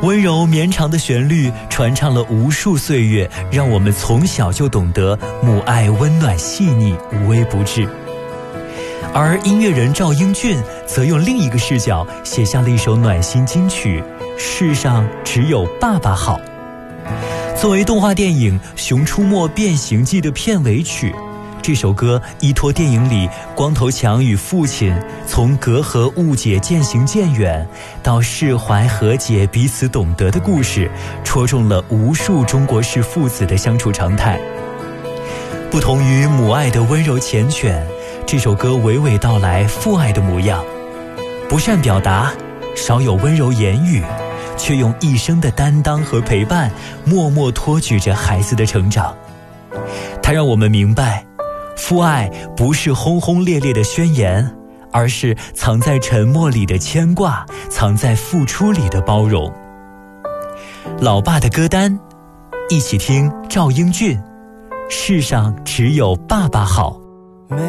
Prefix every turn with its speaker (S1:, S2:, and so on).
S1: 温柔绵长的旋律传唱了无数岁月，让我们从小就懂得母爱温暖细腻，无微不至。而音乐人赵英俊则用另一个视角写下了一首暖心金曲《世上只有爸爸好》。作为动画电影《熊出没变形记》的片尾曲，这首歌依托电影里光头强与父亲从隔阂误解渐行渐远到释怀和解彼此懂得的故事，戳中了无数中国式父子的相处常态。不同于母爱的温柔缱绻，这首歌娓娓道来父爱的模样，不善表达，少有温柔言语，却用一生的担当和陪伴默默托举着孩子的成长。它让我们明白，父爱不是轰轰烈烈的宣言，而是藏在沉默里的牵挂，藏在付出里的包容。老爸的歌单，一起听赵英俊《世上只有爸爸好》。